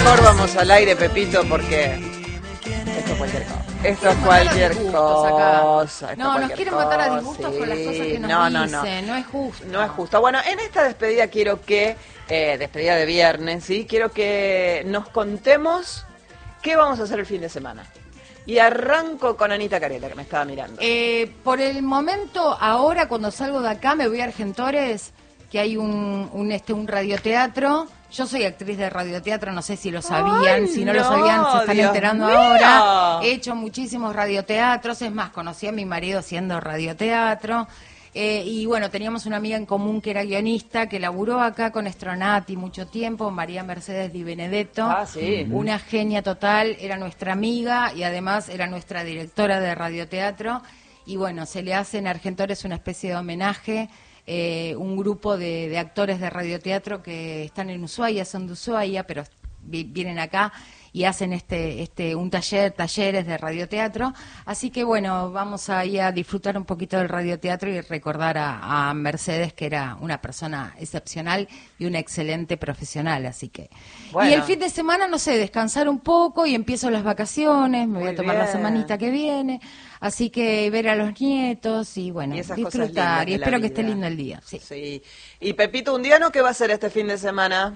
mejor vamos al aire, Pepito, porque esto es cualquier cosa. Esto es cualquier cosa. No, nos quieren matar a disgustos con las cosas que nos dicen. No es justo. No es justo. Bueno, en esta despedida quiero que, despedida de viernes, ¿sí? Quiero que nos contemos qué vamos a hacer el fin de semana. Y arranco con Anita Carela, que me estaba mirando. Por el momento, ahora cuando salgo de acá, me voy a Argentores, que hay un radioteatro. Yo soy actriz de radioteatro, no sé si lo sabían. Si no lo sabían, se están enterando ahora. He hecho muchísimos radioteatros, es más, conocí a mi marido haciendo radioteatro. Y bueno, teníamos una amiga en común que era guionista, que laburó acá con Stronati mucho tiempo, María Mercedes Di Benedetto. Ah, sí. Una genia total, era nuestra amiga y además era nuestra directora de radioteatro. Y bueno, se le hace en Argentores una especie de homenaje. Un grupo de actores de radioteatro que están en Ushuaia, son de Ushuaia, pero vienen acá y hacen talleres de radioteatro. Así que bueno, vamos ahí a disfrutar un poquito del radioteatro y recordar a Mercedes, que era una persona excepcional y una excelente profesional. Así que bueno. Y el fin de semana, no sé, descansar un poco y empiezo las vacaciones, me voy a tomar la semanita que viene. Así que ver a los nietos y bueno, disfrutar. Y espero que esté lindo el día. Sí. Y Pepito Undiano, ¿qué va a hacer este fin de semana?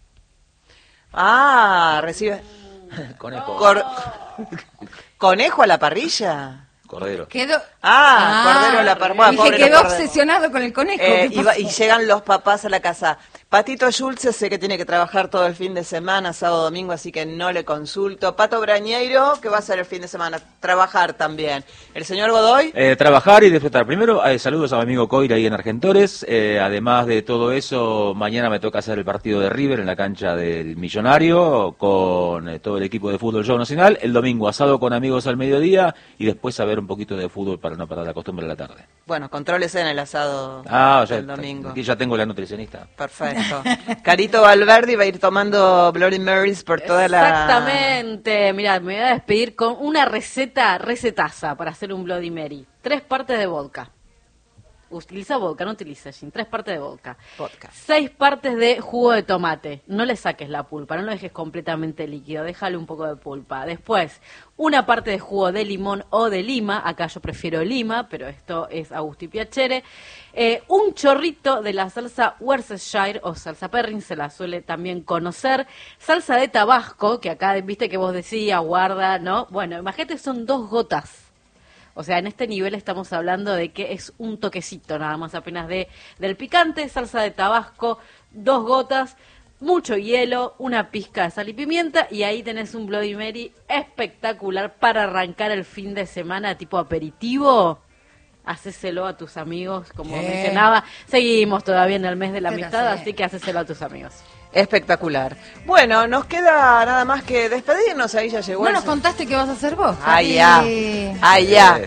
Recibe... Conejo. ¿Conejo a la parrilla? Cordero. Cordero a la parrilla. Dije, quedó obsesionado con el conejo. Y llegan los papás a la casa. Patito Schulze sé que tiene que trabajar todo el fin de semana, sábado, domingo, así que no le consulto. Pato Brañeiro, ¿qué va a hacer el fin de semana? Trabajar también. ¿El señor Godoy? Trabajar y disfrutar. Primero, saludos a mi amigo Coira ahí en Argentores. Además de todo eso, mañana me toca hacer el partido de River en la cancha del Millonario con todo el equipo de fútbol Show Nacional. El domingo asado con amigos al mediodía y después a ver un poquito de fútbol para no perder la costumbre de la tarde. Bueno, contrólese en el asado el domingo. Aquí ya tengo la nutricionista. Perfecto. Carito Valverde va a ir tomando Bloody Marys por toda Exactamente. Mirá, me voy a despedir con una recetaza para hacer un Bloody Mary. 3 partes de vodka. Utiliza vodka, no utiliza gin. 3 partes de vodka. 6 partes de jugo de tomate. No le saques la pulpa, no lo dejes completamente líquido, déjale un poco de pulpa. Después, 1 parte de jugo de limón o de lima. Acá yo prefiero lima, pero esto es a gusto y piacere. Un chorrito de la salsa Worcestershire o salsa Perrin, se la suele también conocer. Salsa de Tabasco, que acá viste que vos decías, guarda, ¿no? Bueno, imagínate, son 2 gotas. O sea, en este nivel estamos hablando de que es un toquecito nada más apenas del picante, salsa de Tabasco, 2 gotas, mucho hielo, una pizca de sal y pimienta y ahí tenés un Bloody Mary espectacular para arrancar el fin de semana tipo aperitivo. Hacéselo a tus amigos, como mencionaba. Seguimos todavía en el mes de la amistad, así que hacéselo a tus amigos. Espectacular. Bueno, nos queda nada más que despedirnos. Ahí ya llegó. No nos contaste qué vas a hacer vos. Ya.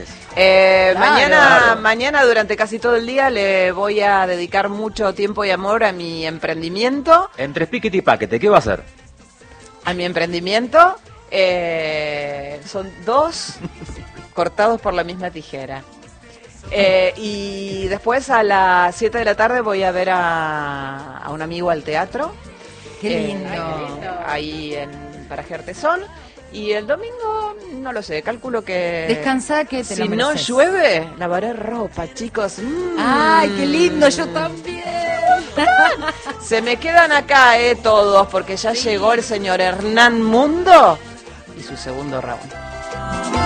Mañana durante casi todo el día le voy a dedicar mucho tiempo y amor a mi emprendimiento. Entre piquete y paquete, ¿qué va a hacer? A mi emprendimiento son 2 cortados por la misma tijera. Y después a las 7 de la tarde voy a ver a un amigo al teatro. Qué lindo. Ahí en Paraje Artesón. Y el domingo, no lo sé, calculo que... Descansá, que te si no llueve, lavaré ropa, chicos. ¡Ay, qué lindo! Yo también. Se me quedan acá, todos, porque ya llegó el señor Hernán Mundo y su segundo round.